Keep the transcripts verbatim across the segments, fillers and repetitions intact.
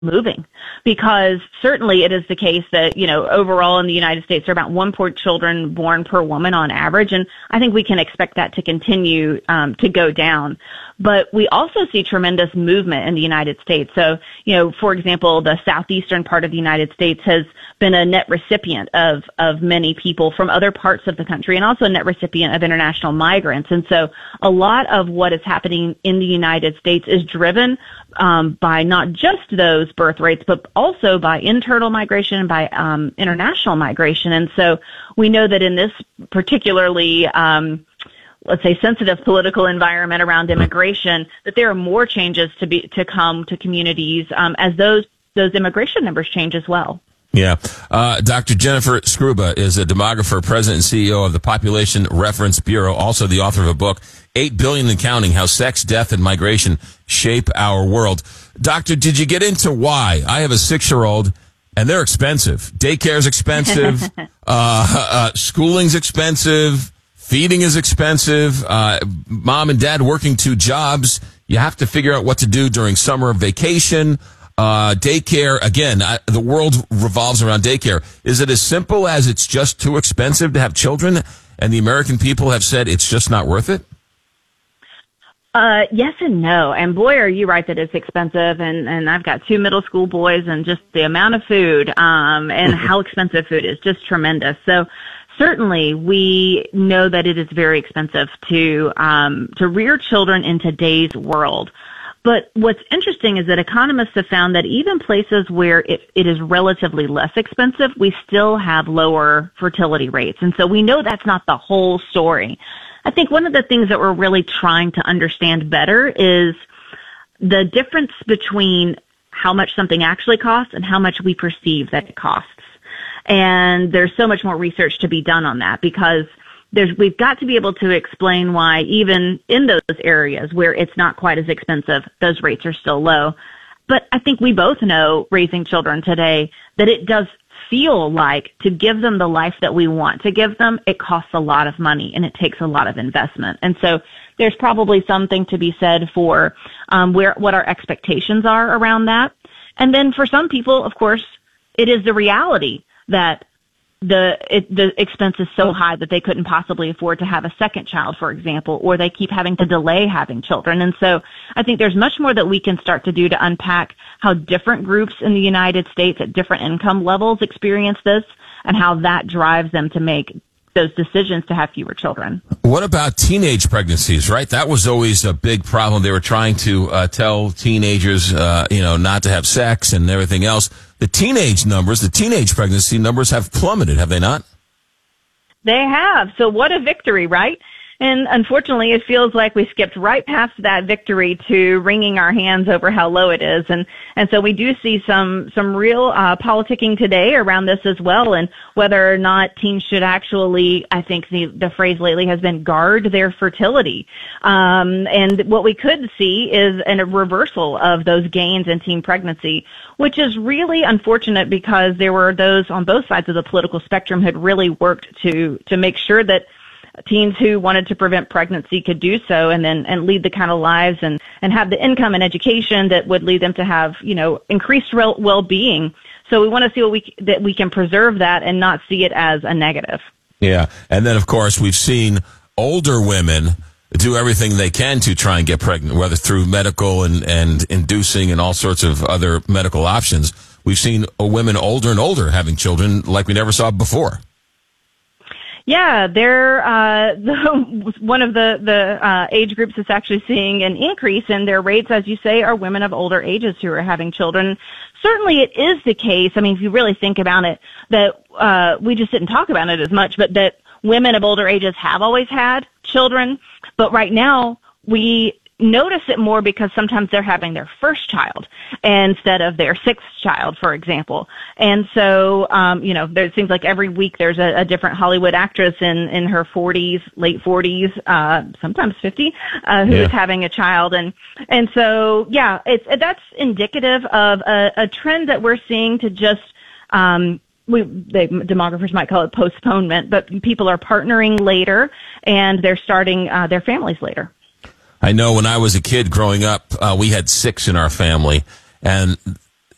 moving, because certainly it is the case that, you know, overall in the United States, there are about one point children born per woman on average, and I think we can expect that to continue um, to go down. But we also see tremendous movement in the United States. So, you know, for example, the southeastern part of the United States has been a net recipient of, of many people from other parts of the country, and also a net recipient of international migrants. And so a lot of what is happening in the United States is driven um, by not just those birth rates, but also by internal migration and by um, international migration. And so we know that in this particularly um, let's say sensitive political environment around immigration, that there are more changes to be to come to communities um, as those those immigration numbers change as well. Yeah. Uh, Doctor Jennifer Skruba is a demographer, president and C E O of the Population Reference Bureau, also the author of a book, eight billion and Counting, How Sex, Death, and Migration Shape Our World. Doctor, did you get into why? I have a six-year-old, and they're expensive. Daycare's expensive. uh, uh, schooling's expensive. Feeding is expensive. Uh, mom and dad working two jobs. You have to figure out what to do during summer vacation. Uh, daycare, again, I, the world revolves around daycare. Is it as simple as it's just too expensive to have children, and the American people have said it's just not worth it? Uh, yes and no. And boy, are you right that it's expensive. And, and I've got two middle school boys, and just the amount of food, um, and how expensive food is just tremendous. So certainly we know that it is very expensive to, um, to rear children in today's world. But what's interesting is that economists have found that even places where it, it is relatively less expensive, we still have lower fertility rates. And so we know that's not the whole story. I think one of the things that we're really trying to understand better is the difference between how much something actually costs and how much we perceive that it costs. And there's so much more research to be done on that, because There's, we've got to be able to explain why even in those areas where it's not quite as expensive, those rates are still low. But I think we both know, raising children today, that it does feel like to give them the life that we want to give them, it costs a lot of money and it takes a lot of investment. And so there's probably something to be said for um, where what our expectations are around that. And then for some people, of course, it is the reality that the it, the expense is so high that they couldn't possibly afford to have a second child, for example, or they keep having to delay having children. And so I think there's much more that we can start to do to unpack how different groups in the United States at different income levels experience this, and how that drives them to make those decisions to have fewer children. What about teenage pregnancies, right? That was always a big problem. They were trying to uh, tell teenagers, uh, you know, not to have sex and everything else. The teenage numbers, the teenage pregnancy numbers have plummeted, have they not? They have. So what a victory, right? And unfortunately, it feels like we skipped right past that victory to wringing our hands over how low it is. And, and so we do see some, some real, uh, politicking today around this as well. And whether or not teens should actually, I think the, the phrase lately has been guard their fertility. Um, and what we could see is an, a reversal of those gains in teen pregnancy, which is really unfortunate, because there were those on both sides of the political spectrum who had really worked to, to make sure that teens who wanted to prevent pregnancy could do so, and then and lead the kind of lives and and have the income and education that would lead them to have, you know, increased well-being. So we want to see what we that we can preserve that and not see it as a negative. Yeah, and then of course we've seen older women do everything they can to try and get pregnant, whether through medical and and inducing and all sorts of other medical options. We've seen women older and older having children like we never saw before. Yeah, they're uh, the, one of the the uh, age groups that's actually seeing an increase in their rates, as you say, are women of older ages who are having children. Certainly, it is the case. I mean, if you really think about it, that uh, we just didn't talk about it as much, but that women of older ages have always had children, but right now we notice it more because sometimes they're having their first child instead of their sixth child, for example. And so, um, you know, there, it seems like every week there's a, a different Hollywood actress in, in her forties, late forties, uh, sometimes fifty, uh, who yeah. is having a child. And, and so, yeah, it's, that's indicative of a, a trend that we're seeing to just, um, we, they, demographers might call it postponement, but people are partnering later and they're starting, uh, their families later. I know when I was a kid growing up, uh, we had six in our family, and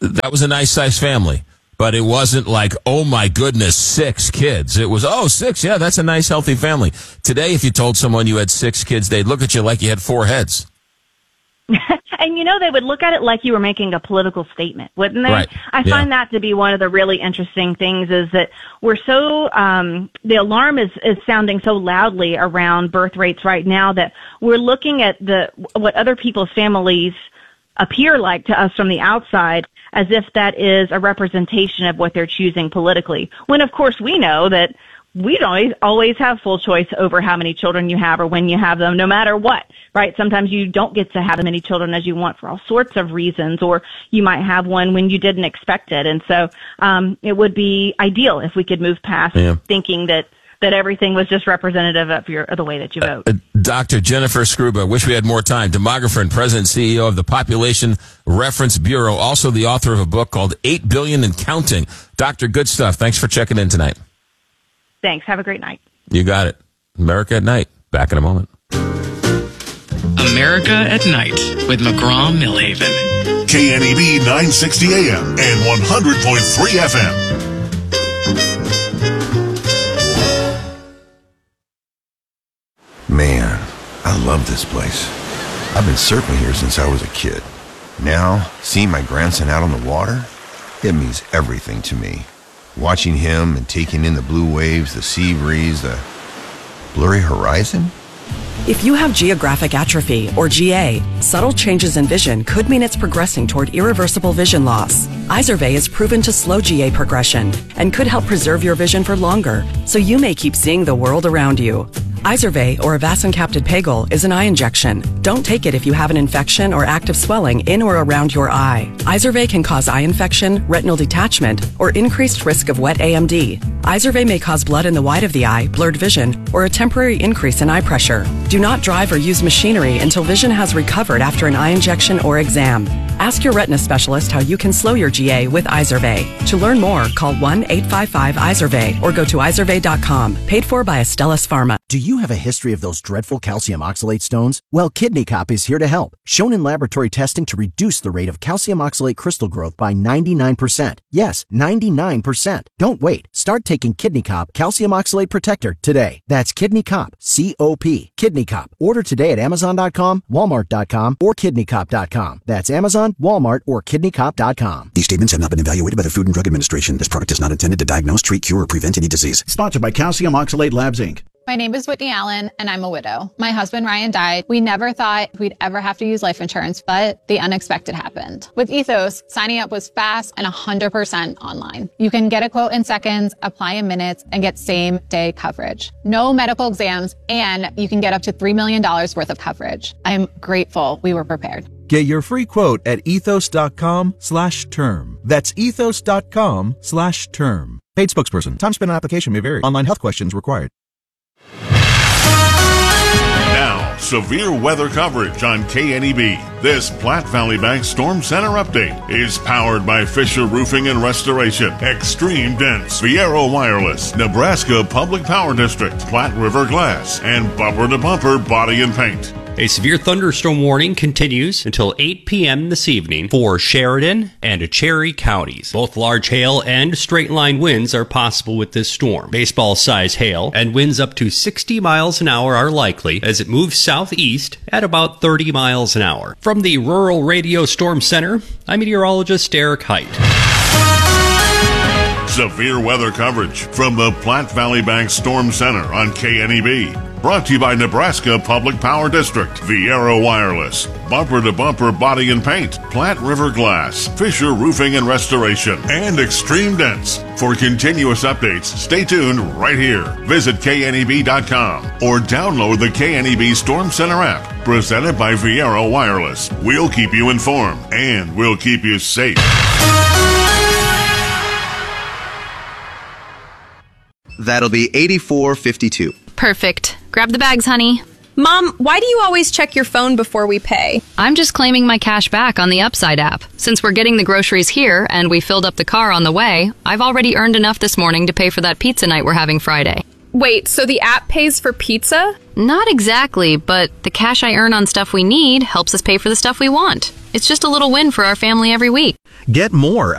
that was a nice sized family. But it wasn't like, oh my goodness, six kids. It was, oh, six, yeah, that's a nice, healthy family. Today, if you told someone you had six kids, they'd look at you like you had four heads. And, you know, they would look at it like you were making a political statement, wouldn't they? Right. I Yeah. find that to be one of the really interesting things is that we're so, um, the alarm is, is sounding so loudly around birth rates right now that we're looking at the, what other people's families appear like to us from the outside as if that is a representation of what they're choosing politically. When, of course, we know that we don't always, always have full choice over how many children you have or when you have them, no matter what, right? Sometimes you don't get to have as many children as you want for all sorts of reasons, or you might have one when you didn't expect it. And so um, it would be ideal if we could move past Yeah. thinking that that everything was just representative of your of the way that you vote. Uh, Doctor Jennifer Skruba, wish we had more time, demographer and president and C E O of the Population Reference Bureau, also the author of a book called eight billion and Counting. Doctor, good stuff. Thanks for checking in tonight. Thanks. Have a great night. You got it. America at Night. Back in a moment. America at Night with McGraw Millhaven. K N E B nine sixty A M and one hundred point three F M. Man, I love this place. I've been surfing here since I was a kid. Now, seeing my grandson out on the water, it means everything to me. Watching him and taking in the blue waves, the sea breeze, the blurry horizon. If you have geographic atrophy, or G A, subtle changes in vision could mean it's progressing toward irreversible vision loss. Izervay is proven to slow G A progression and could help preserve your vision for longer, so you may keep seeing the world around you. Izervay, or avacincaptad pegol, is an eye injection. Don't take it if you have an infection or active swelling in or around your eye. Izervay can cause eye infection, retinal detachment, or increased risk of wet A M D. Izervay may cause blood in the white of the eye, blurred vision, or a temporary increase in eye pressure. Do not drive or use machinery until vision has recovered after an eye injection or exam. Ask your retina specialist how you can slow your G A with Izervay. To learn more, call one eight five five Izervay or go to izervay dot com. Paid for by Astellas Pharma. Do you have a history of those dreadful calcium oxalate stones? Well, Kidney Cop is here to help. Shown in laboratory testing to reduce the rate of calcium oxalate crystal growth by ninety-nine percent. Yes, ninety-nine percent. Don't wait. Start taking Kidney Cop Calcium Oxalate Protector today. That's Kidney Cop, C O P. Kidney Cop. Order today at amazon dot com, walmart dot com, or kidney cop dot com. That's Amazon, Walmart, or kidney cop dot com. These statements have not been evaluated by the Food and Drug Administration. This product is not intended to diagnose, treat, cure, or prevent any disease. Sponsored by Calcium Oxalate Labs, Incorporated. My name is Whitney Allen, and I'm a widow. My husband, Ryan, died. We never thought we'd ever have to use life insurance, but the unexpected happened. With Ethos, signing up was fast and one hundred percent online. You can get a quote in seconds, apply in minutes, and get same-day coverage. No medical exams, and you can get up to three million dollars worth of coverage. I'm grateful we were prepared. Get your free quote at ethos dot com slash term. That's ethos dot com slash term. Paid spokesperson. Time spent on application may vary. Online health questions required. Now, severe weather coverage on K N E B. This Platte Valley Bank Storm Center update is powered by Fisher Roofing and Restoration, Extreme Dense, Viero Wireless, Nebraska Public Power District, Platte River Glass, and Bumper to Bumper Body and Paint. A severe thunderstorm warning continues until eight p.m. this evening for Sheridan and Cherry counties. Both large hail and straight-line winds are possible with this storm. Baseball-size hail and winds up to sixty miles an hour are likely as it moves southeast at about thirty miles an hour. From the Rural Radio Storm Center, I'm meteorologist Eric Height. Severe weather coverage from the Platte Valley Bank Storm Center on K N E B. Brought to you by Nebraska Public Power District, Viero Wireless, Bumper to Bumper Body and Paint, Platte River Glass, Fisher Roofing and Restoration, and Extreme Dense. For continuous updates, stay tuned right here. Visit K N E B dot com or download the K N E B Storm Center app, presented by Viero Wireless. We'll keep you informed, and we'll keep you safe. That'll be eighty-four fifty-two. Perfect. Grab the bags, honey. Mom, why do you always check your phone before we pay? I'm just claiming my cash back on the Upside app. Since we're getting the groceries here and we filled up the car on the way, I've already earned enough this morning to pay for that pizza night we're having Friday. Wait, so the app pays for pizza? Not exactly, but the cash I earn on stuff we need helps us pay for the stuff we want. It's just a little win for our family every week. Get more